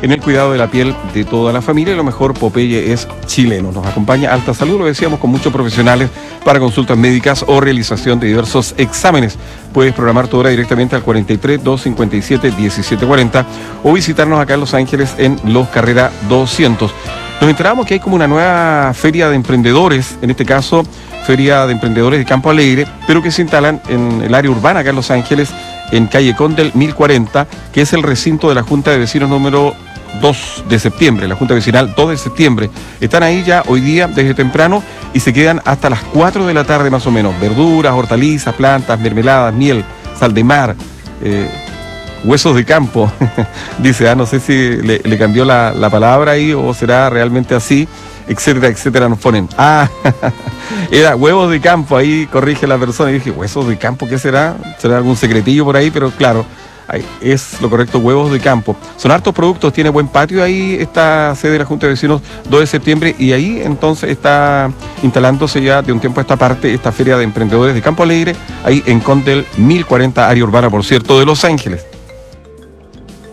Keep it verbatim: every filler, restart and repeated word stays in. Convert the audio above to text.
en el cuidado de la piel de toda la familia. Y lo mejor, Popeye es chileno. Nos acompaña Alta Salud, lo decíamos, con muchos profesionales para consultas médicas o realización de diversos exámenes. Puedes programar tu hora directamente al cuarenta y tres, doscientos cincuenta y siete, diecisiete cuarenta o visitarnos acá en Los Ángeles en Los Carrera doscientos. Nos enteramos que hay como una nueva feria de emprendedores, en este caso Feria de Emprendedores de Campo Alegre, pero que se instalan en el área urbana acá en Los Ángeles, en calle Condel mil cuarenta, que es el recinto de la Junta de Vecinos número dos de septiembre, la Junta Vecinal dos de septiembre. Están ahí ya hoy día desde temprano y se quedan hasta las cuatro de la tarde más o menos. Verduras, hortalizas, plantas, mermeladas, miel, sal de mar, eh, huesos de campo. Dice, ah, no sé si le, le cambió la, la palabra ahí o será realmente así, etcétera, etcétera, nos ponen. Ah, era huevos de campo, ahí corrige la persona. Y dije, ¿huesos de campo qué será? ¿Será algún secretillo por ahí? Pero claro, ahí es lo correcto, huevos de campo. Son hartos productos, tiene buen patio ahí esta sede de la Junta de Vecinos dos de septiembre, y ahí entonces está instalándose ya de un tiempo a esta parte esta Feria de Emprendedores de Campo Alegre, ahí en Condel mil cuarenta, área urbana, por cierto, de Los Ángeles.